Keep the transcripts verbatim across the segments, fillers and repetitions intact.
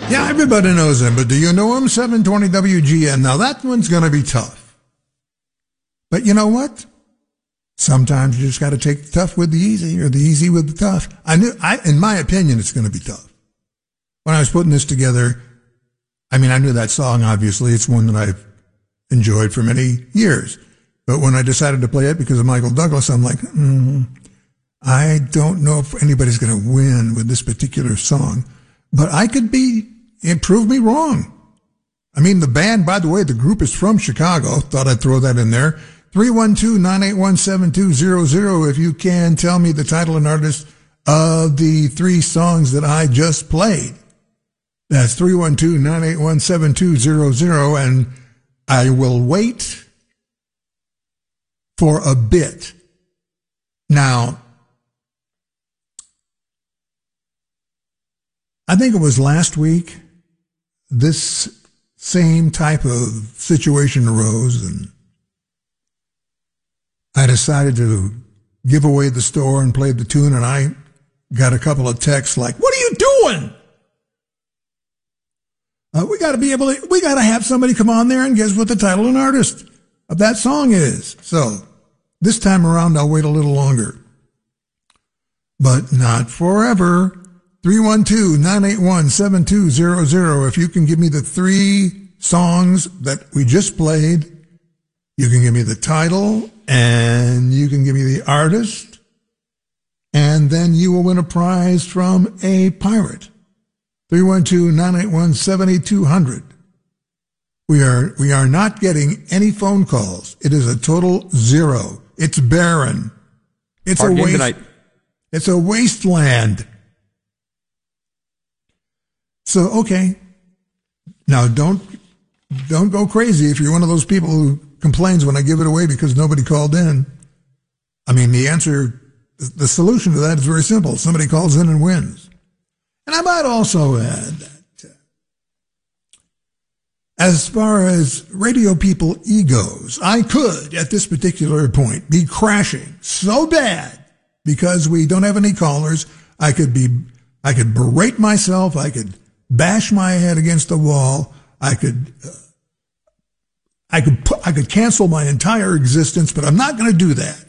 Yeah, everybody knows him, but do you know him? seven twenty W G N. Now that one's going to be tough. But you know what? Sometimes you just got to take the tough with the easy or the easy with the tough. I knew, I, in my opinion, it's going to be tough. When I was putting this together, I mean, I knew that song, obviously. It's one that I've enjoyed for many years. But when I decided to play it because of Michael Douglas, I'm like, mm, I don't know if anybody's going to win with this particular song. But I could be, it proved me wrong. I mean, the band, by the way, the group is from Chicago. Thought I'd throw that in there. three one two, nine eight one, seven two zero zero if you can tell me the title and artist of the three songs that I just played. That's three one two, nine eight one, seven two zero zero, and I will wait for a bit. Now, I think it was last week, this same type of situation arose, and I decided to give away the store and play the tune, and I got a couple of texts like, "What are you doing? Uh, we got to be able to, we got to have somebody come on there and guess what the title and artist of that song is." So this time around, I'll wait a little longer, but not forever. three one two, nine eight one, seven two zero zero. If you can give me the three songs that we just played, you can give me the title, and you can give me the artist, and then you will win a prize from a pirate. three one two, nine eight one, seven two zero zero. We are, we are not getting any phone calls. It is a total zero. It's barren. It's Hard a game waste. tonight. It's a wasteland. So, okay. Now don't, don't go crazy if you're one of those people who complains when I give it away because nobody called in. I mean, the answer, the solution to that is very simple. Somebody calls in and wins. And I might also add that uh, as far as radio people egos, I could, at this particular point, be crashing so bad because we don't have any callers. I could be, I could berate myself. I could bash my head against the wall. I could, uh, I could put, I could cancel my entire existence, but I'm not going to do that.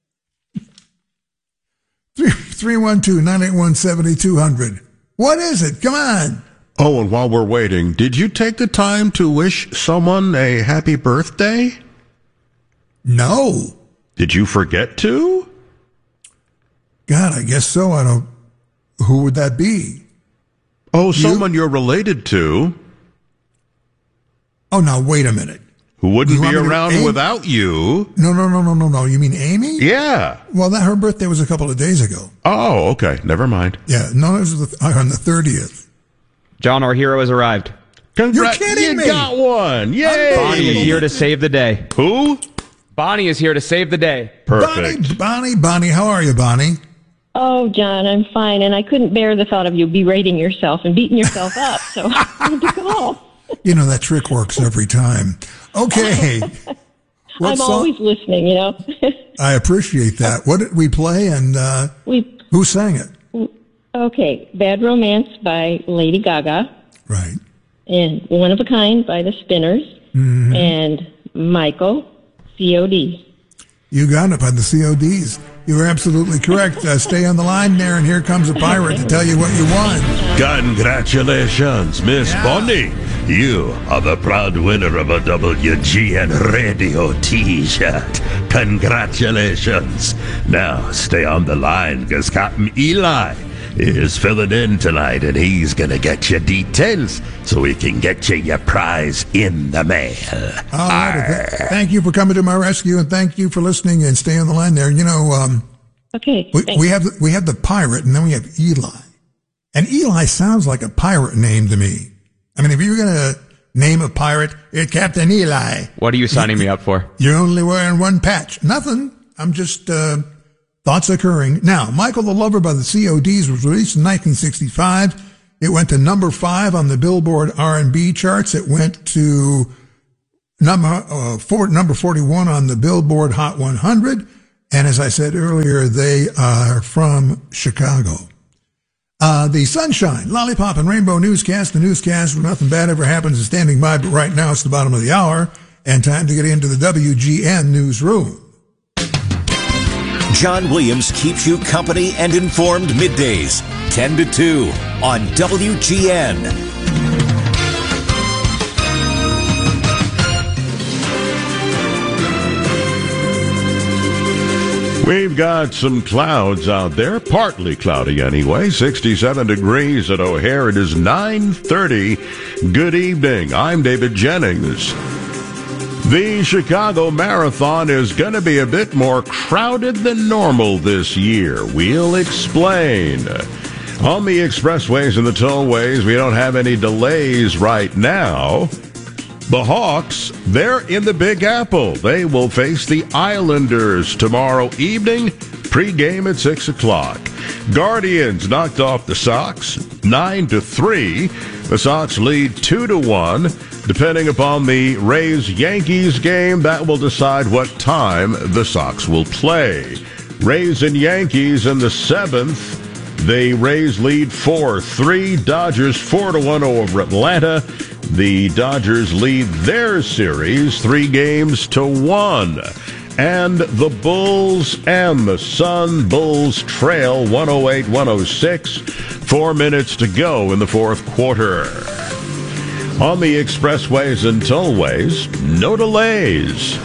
three one two, nine eight one, seven two zero zero. What is it? Come on. Oh, and while we're waiting, did you take the time to wish someone a happy birthday? No. Did you forget to? God, I guess so. I don't, who would that be? Oh, You? someone you're related to. Oh, now wait a minute. Who wouldn't You be want me to- around Amy? without you. No, no, no, no, no, no. You mean Amy? Yeah. Well, that her birthday was a couple of days ago. Oh, okay. Never mind. Yeah, no, it was the, on the thirtieth. John, our hero has arrived. Congrats. kidding you me. got one. Yay. Bonnie is here to save the day. Who? Bonnie is here to save the day. Perfect. Bonnie, Bonnie, Bonnie, how are you, Bonnie? Oh, John, I'm fine, and I couldn't bear the thought of you berating yourself and beating yourself up, so I had to call. You know, that trick works every time. Okay. What I'm song? always listening, you know. I appreciate that. What did we play and uh, we who sang it? Okay, Bad Romance by Lady Gaga, Right. and One of a Kind by the Spinners, Mm-hmm. and Michael, C O D. You got it by the C O Ds. You were absolutely correct. Uh, stay on the line there, and here comes a pirate to tell you what you won. Congratulations, Miss Yeah. Bonnie. You are the proud winner of a W G N Radio T-shirt. Congratulations. Now, stay on the line, because Captain Eli is filling in tonight, and he's going to get you details so he can get you your prize in the mail. All right. Th- thank you for coming to my rescue, and thank you for listening and stay on the line there. You know, um, Okay, we, thanks. we have we have the pirate, and then we have Eli. And Eli sounds like a pirate name to me. I mean, if you're going to name a pirate, it's Captain Eli. What are you signing me up for? You're only wearing one patch. Nothing. I'm just uh, thoughts occurring. Now, Michael the Lover by the C O Ds was released in nineteen sixty-five. It went to number five on the Billboard R and B charts. It went to number uh, four, number forty-one on the Billboard Hot one hundred. And as I said earlier, they are from Chicago. Uh, the Sunshine, Lollipop, and Rainbow Newscast, the newscast where nothing bad ever happens, is standing by, but right now it's the bottom of the hour, and time to get into the W G N newsroom. John Williams keeps you company and informed middays, ten to two on W G N. We've got some clouds out there, partly cloudy anyway, sixty-seven degrees at O'Hare. It is nine thirty. Good evening. I'm David Jennings. The Chicago Marathon is going to be a bit more crowded than normal this year. We'll explain. On the expressways and the tollways, we don't have any delays right now. The Hawks, they're in the Big Apple. They will face the Islanders tomorrow evening, pregame at six o'clock. Guardians knocked off the Sox nine to three. The Sox lead two to one. Depending upon the Rays-Yankees game, that will decide what time the Sox will play. Rays and Yankees in the seventh. The Rays lead four three. Dodgers four to one over Atlanta. The Dodgers lead their series three games to one. And the Bulls and the Sun. Bulls trail one oh eight one oh six. Four minutes to go in the fourth quarter. On the expressways and tollways, no delays.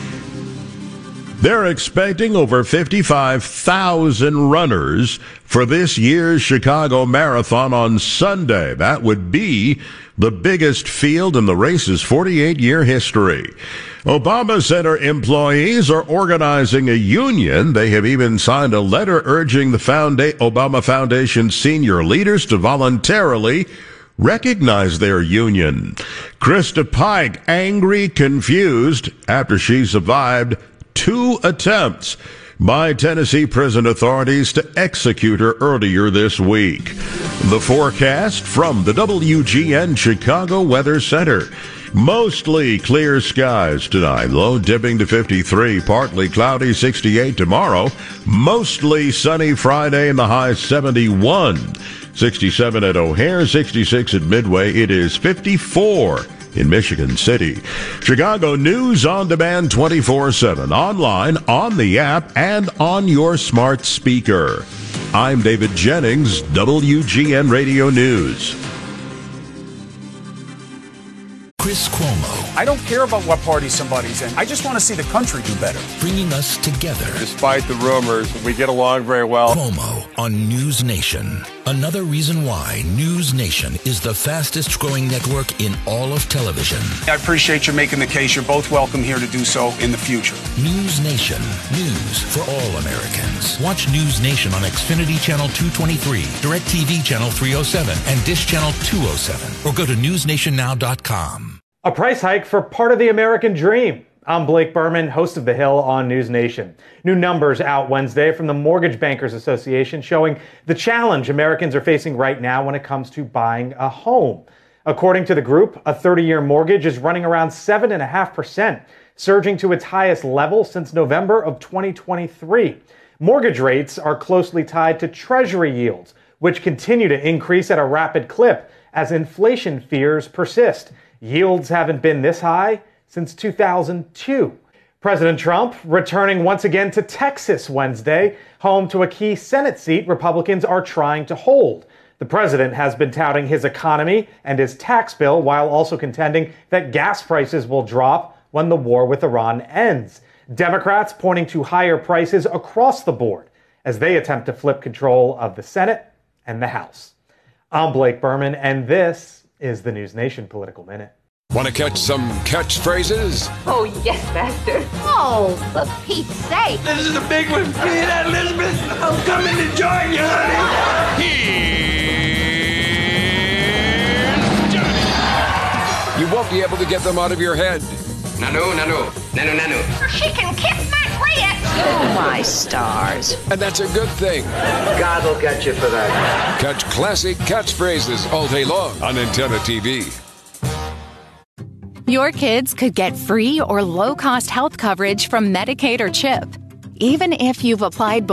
They're expecting over fifty-five thousand runners for this year's Chicago Marathon on Sunday. That would be the biggest field in the race's forty-eight-year history. Obama Center employees are organizing a union. They have even signed a letter urging the Founda- Obama Foundation senior leaders to voluntarily recognize their union. Krista Pike, angry, confused after she survived two attempts by Tennessee prison authorities to execute her earlier this week. The forecast from the W G N Chicago Weather Center. Mostly clear skies tonight. Low dipping to fifty-three. Partly cloudy, sixty-eight tomorrow. Mostly sunny Friday and the high seventy-one. sixty-seven at O'Hare, sixty-six at Midway. It is fifty-four in Michigan City. Chicago News on demand twenty-four seven. Online, on the app, and on your smart speaker. I'm David Jennings, W G N Radio News. Chris Cuomo. I don't care about what party somebody's in. I just want to see the country do better. Bringing us together. Despite the rumors, we get along very well. Cuomo on News Nation. Another reason why News Nation is the fastest growing network in all of television. I appreciate you making the case. You're both welcome here to do so in the future. News Nation. News for all Americans. Watch News Nation on Xfinity Channel two twenty-three, DirecTV Channel three oh seven, and Dish Channel two oh seven. Or go to news nation now dot com. A price hike for part of the American dream. I'm Blake Berman, host of The Hill on News Nation. New numbers out Wednesday from the Mortgage Bankers Association showing the challenge Americans are facing right now when it comes to buying a home. According to the group, a thirty-year mortgage is running around seven point five percent, surging to its highest level since November of twenty twenty-three. Mortgage rates are closely tied to Treasury yields, which continue to increase at a rapid clip as inflation fears persist. Yields haven't been this high since two thousand two. President Trump returning once again to Texas Wednesday, home to a key Senate seat Republicans are trying to hold. The president has been touting his economy and his tax bill while also contending that gas prices will drop when the war with Iran ends. Democrats pointing to higher prices across the board as they attempt to flip control of the Senate and the House. I'm Blake Berman, and this is the News Nation Political Minute. Want to catch some catchphrases? Oh, yes, Master. Oh, for Pete's sake. This is the big one. You hear that, Elizabeth? I'm coming to join you, honey. Here's Johnny. You won't be able to get them out of your head. Nanu, nanu, nanu, nanu. She can kiss my clit. Oh, my stars. And that's a good thing. God will get you for that. Catch classic catchphrases all day long on Antenna T V. Your kids could get free or low-cost health coverage from Medicaid or CHIP. Even if you've applied